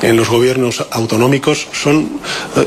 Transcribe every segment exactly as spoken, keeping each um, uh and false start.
en los gobiernos autonómicos son,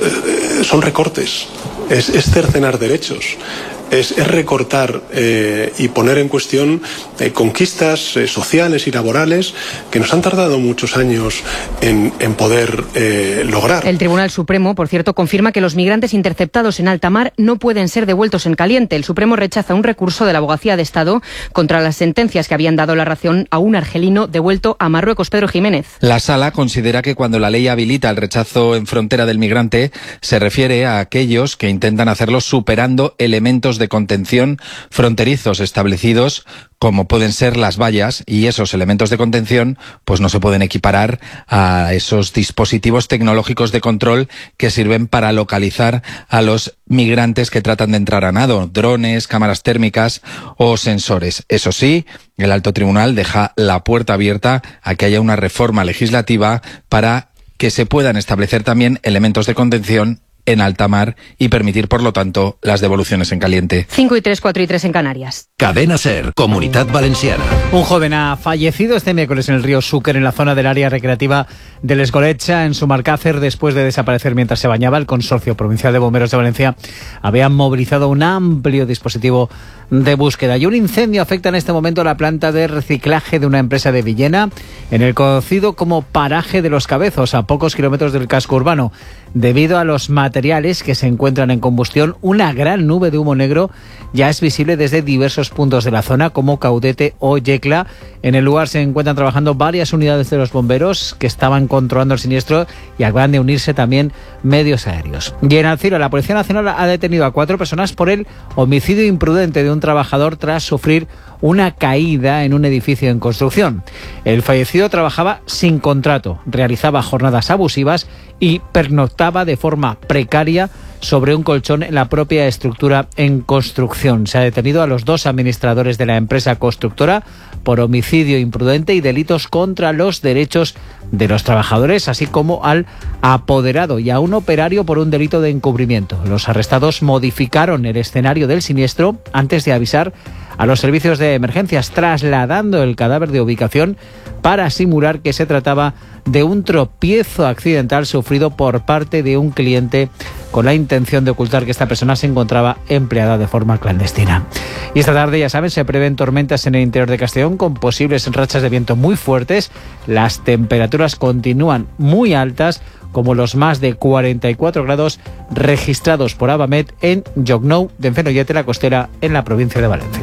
eh, son recortes, es, es cercenar derechos. Es, es recortar eh, y poner en cuestión eh, conquistas eh, sociales y laborales que nos han tardado muchos años en, en poder eh, lograr. El Tribunal Supremo, por cierto, confirma que los migrantes interceptados en alta mar no pueden ser devueltos en caliente. El Supremo rechaza un recurso de la Abogacía de Estado contra las sentencias que habían dado la razón a un argelino devuelto a Marruecos. Pedro Jiménez. La Sala considera que cuando la ley habilita el rechazo en frontera del migrante, se refiere a aquellos que intentan hacerlo superando elementos de contención fronterizos establecidos, como pueden ser las vallas, y esos elementos de contención pues no se pueden equiparar a esos dispositivos tecnológicos de control que sirven para localizar a los migrantes que tratan de entrar a nado, drones, cámaras térmicas o sensores. Eso sí, el Alto Tribunal deja la puerta abierta a que haya una reforma legislativa para que se puedan establecer también elementos de contención en alta mar y permitir, por lo tanto, las devoluciones en caliente. cinco y tres, cuatro y tres en Canarias. Cadena SER, Comunidad Valenciana. Un joven ha fallecido este miércoles en el río Xúquer, en la zona del área recreativa del Esgolecha, en Sumarcácer, después de desaparecer mientras se bañaba. El Consorcio Provincial de Bomberos de Valencia había movilizado un amplio dispositivo de búsqueda. Y un incendio afecta en este momento a la planta de reciclaje de una empresa de Villena, en el conocido como Paraje de los Cabezos, a pocos kilómetros del casco urbano. Debido a los materiales que se encuentran en combustión, una gran nube de humo negro ya es visible desde diversos puntos de la zona, como Caudete o Yecla. En el lugar se encuentran trabajando varias unidades de los bomberos que estaban controlando el siniestro, y acaban de unirse también medios aéreos. Y en Alcira, la Policía Nacional ha detenido a cuatro personas por el homicidio imprudente de un trabajador tras sufrir una caída en un edificio en construcción. El fallecido trabajaba sin contrato, realizaba jornadas abusivas y pernoctaba de forma precaria sobre un colchón en la propia estructura en construcción. Se ha detenido a los dos administradores de la empresa constructora por homicidio imprudente y delitos contra los derechos de los trabajadores, así como al apoderado y a un operario por un delito de encubrimiento. Los arrestados modificaron el escenario del siniestro antes de avisar a los servicios de emergencias, trasladando el cadáver de ubicación para simular que se trataba de un tropiezo accidental sufrido por parte de un cliente, con la intención de ocultar que esta persona se encontraba empleada de forma clandestina. Y esta tarde, ya saben, se prevén tormentas en el interior de Castellón con posibles rachas de viento muy fuertes. Las temperaturas continúan muy altas, como los más de cuarenta y cuatro grados registrados por Abamet en Llocnou de Fenollet, la Costera, en la provincia de Valencia.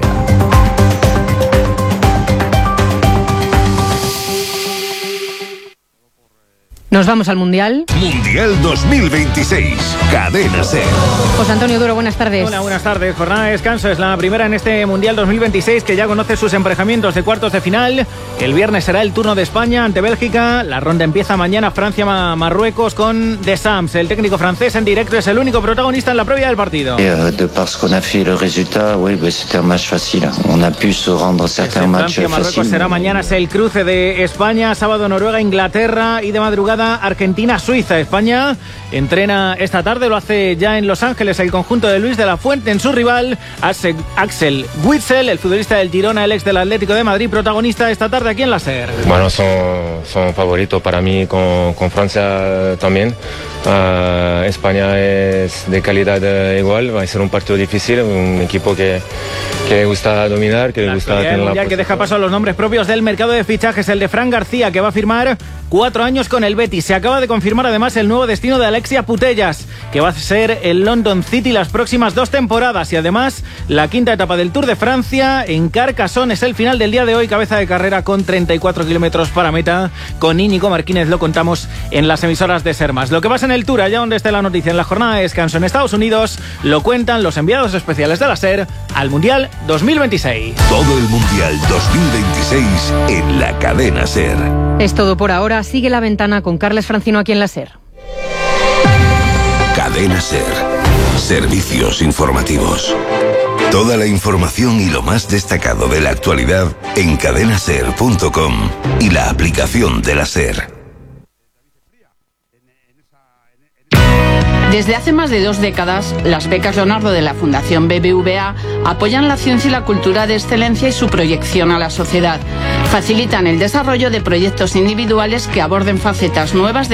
Nos vamos al Mundial. Mundial dos mil veintiséis. Cadena SER. José Antonio Duro, buenas tardes. Hola, buenas tardes. Jornada de descanso es la primera en este Mundial dos mil veintiséis, que ya conoce sus emparejamientos de cuartos de final. El viernes será el turno de España ante Bélgica. La ronda empieza mañana, Francia-Marruecos, con Deschamps. El técnico francés en directo es el único protagonista en la previa del partido. De par ce qu'on a fait le résultat, oui, bah, c'était un match facile. On a pu se rendre certains matchs faciles. Francia-Marruecos será mañana, es el cruce de España, sábado Noruega-Inglaterra y de madrugada Argentina-Suiza. España entrena esta tarde, lo hace ya en Los Ángeles el conjunto de Luis de la Fuente en su rival Axel Witsel, el futbolista del Girona, el ex del Atlético de Madrid, protagonista esta tarde aquí en la SER. Bueno, son, son favoritos para mí, con, con Francia también. Uh, España es de calidad uh, igual, va a ser un partido difícil, un equipo que, que le gusta dominar, que le gusta tener la mundial, que deja paso a los nombres propios del mercado de fichajes, el de Fran García, que va a firmar cuatro años con el Betis. Se acaba de confirmar además el nuevo destino de Alexia Putellas, que va a ser el London City las próximas dos temporadas, y además la quinta etapa del Tour de Francia en Carcassonne es el final del día de hoy, cabeza de carrera con treinta y cuatro kilómetros para meta. Con Íñigo Martínez lo contamos en las emisoras de Ser Más. Lo que pasa en el Tour, allá donde esté la noticia, en la jornada de descanso en Estados Unidos, lo cuentan los enviados especiales de la SER al Mundial dos mil veintiséis. Todo el Mundial dos mil veintiséis en la cadena SER. Es todo por ahora. Sigue La Ventana con Carles Francino aquí en la SER. Cadena SER. Servicios informativos. Toda la información y lo más destacado de la actualidad en cadena ser punto com y la aplicación de la SER. Desde hace más de dos décadas, las becas Leonardo de la Fundación B B V A apoyan la ciencia y la cultura de excelencia y su proyección a la sociedad. Facilitan el desarrollo de proyectos individuales que aborden facetas nuevas de